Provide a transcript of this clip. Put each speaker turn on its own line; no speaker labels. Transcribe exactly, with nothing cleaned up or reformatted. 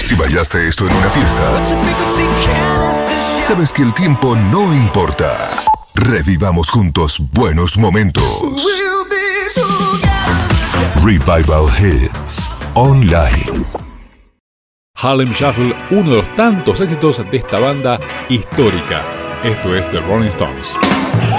Si bailaste esto en una fiesta, sabes que el tiempo no importa. Revivamos juntos buenos momentos. Revival Hits Online.
Harlem Shuffle, uno de los tantos éxitos de esta banda histórica. Esto es The Rolling Stones.